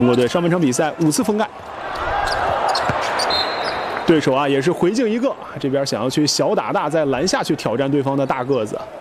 中国队上半场比赛5次封盖，对手啊也是回敬一个，这边想要去小打大，在篮下去挑战对方的大个子。